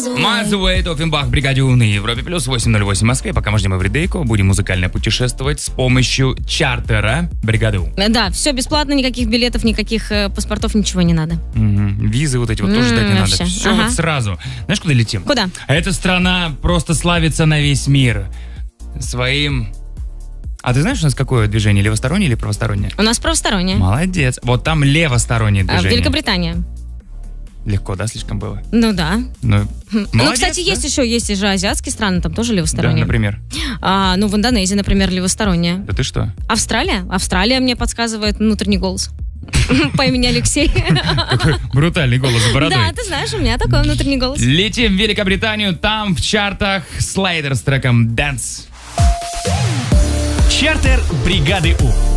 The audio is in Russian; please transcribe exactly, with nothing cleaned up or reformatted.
Мазуэйт, Оффенбах, бригаде У на Европе плюс восемь ноль восемь в Москве. Пока мы ждем Эвридейку, будем музыкально путешествовать с помощью чартера бригады У. Да, все бесплатно, никаких билетов, никаких э, паспортов, ничего не надо. Угу. Визы вот эти вот тоже М, ждать не вообще. надо. Все Ага. вот сразу. Знаешь, куда летим? Куда? Эта страна просто славится на весь мир своим... А ты знаешь, у нас какое движение? Левостороннее или правостороннее? У нас правостороннее. Молодец. Вот там левостороннее А, в движение. Великобритания. Легко, да, слишком было? Ну да. Ну, Ну, молодец, кстати, да? есть еще, есть же азиатские страны, там тоже Да, левосторонние. например. А, ну, в Индонезии, например, левосторонняя. Да ты что? Австралия? Австралия мне подсказывает внутренний голос. По имени Алексей. Какой брутальный голос с бородой. Да, ты знаешь, у меня такой внутренний голос. Летим в Великобританию, там в чартах Слайдер с треком Dance. Чартер бригады У.